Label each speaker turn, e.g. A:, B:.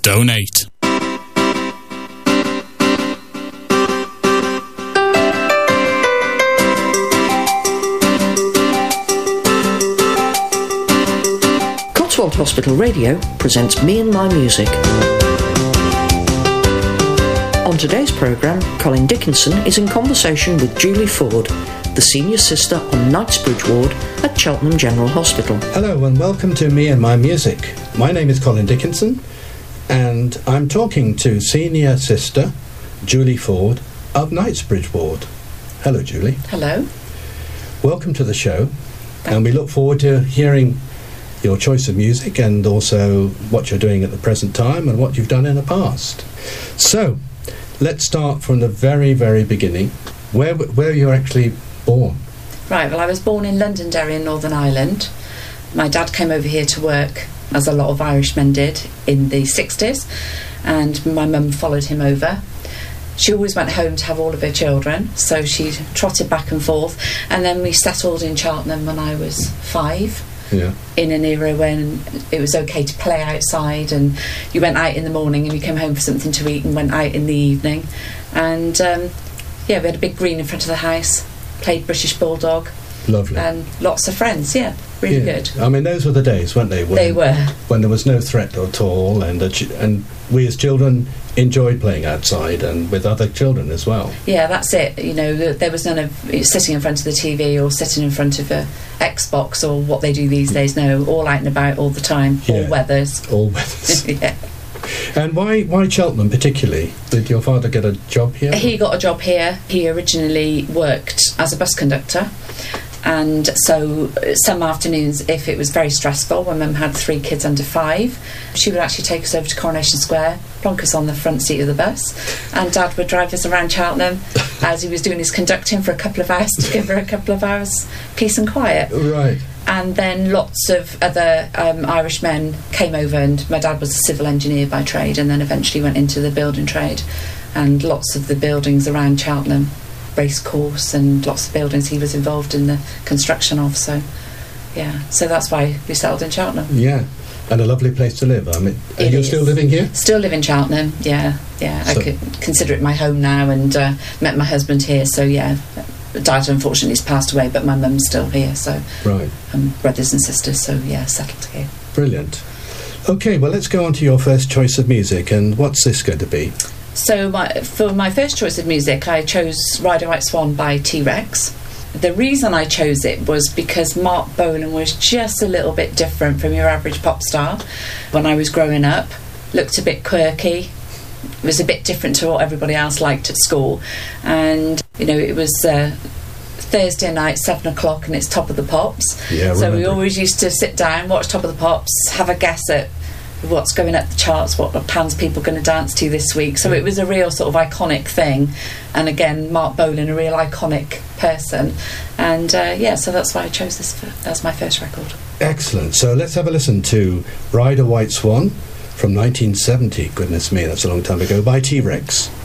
A: donate.
B: Cotswold Hospital Radio presents Me and My Music. On today's programme, Colin Dickinson is in conversation with Julie Ford, the senior sister on Knightsbridge Ward at Cheltenham General Hospital.
C: Hello and welcome to Me and My Music. My name is Colin Dickinson and I'm talking to senior sister Julie Ford of Knightsbridge Ward. Hello, Julie.
D: Hello.
C: Welcome to the show, and we look forward to hearing your choice of music and also what you're doing at the present time and what you've done in the past. So, let's start from the very, very beginning. Where were you actually born?
D: Right, well, I was born in Londonderry in Northern Ireland. My dad came over here to work, as a lot of Irishmen did, in the 60s, and my mum followed him over. She always went home to have all of her children, so she trotted back and forth, and then we settled in Cheltenham when I was 5.
C: Yeah.
D: In an era when it was okay to play outside, and you went out in the morning and you came home for something to eat and went out in the evening. And we had a big green in front of the house, played British Bulldog.
C: Lovely.
D: And lots of friends, really good.
C: I mean, those were the days, weren't they?
D: They were. When
C: there was no threat at all, and we as children enjoyed playing outside and with other children as well.
D: Yeah, that's it. You know, there was none of sitting in front of the TV or sitting in front of a Xbox or what they do these days. No, all out and about all the time, all weathers.
C: All weathers.
D: Yeah.
C: And why Cheltenham particularly? Did your father get a job here?
D: He got a job here. He originally worked as a bus conductor. And so some afternoons, if it was very stressful, when Mum had 3 kids under 5, she would actually take us over to Coronation Square, plonk us on the front seat of the bus, and Dad would drive us around Cheltenham as he was doing his conducting for a couple of hours to give her a couple of hours peace and quiet.
C: Right.
D: And then lots of other Irish men came over, and my dad was a civil engineer by trade and then eventually went into the building trade, and lots of the buildings around Cheltenham, Racecourse and lots of buildings he was involved in the construction of, so that's why we settled in Cheltenham.
C: Yeah, and a lovely place to live. I mean, are you still living here?
D: Still live in Cheltenham, yeah. I could consider it my home now, and met my husband here, so Dad unfortunately has passed away, but my mum's still here, so
C: right.
D: Brothers and sisters, so settled here.
C: Brilliant. Okay, well, let's go on to your first choice of music, and what's this going to be?
D: So for my first choice of music, I chose Ride a White Swan by T-Rex. The reason I chose it was because Mark Bolan was just a little bit different from your average pop star when I was growing up. Looked a bit quirky, was a bit different to what everybody else liked at school. And, it was Thursday night, 7 o'clock, and it's Top of the Pops.
C: Yeah,
D: so we always used to sit down, watch Top of the Pops, have a guess at what's going up the charts, what bands people are going to dance to this week. So it was a real sort of iconic thing, and again, Mark Bolan, a real iconic person, and so that's why I chose this as my first record.
C: Excellent. So let's have a listen to Ride a White Swan from 1970. Goodness me, that's a long time ago, by T-Rex.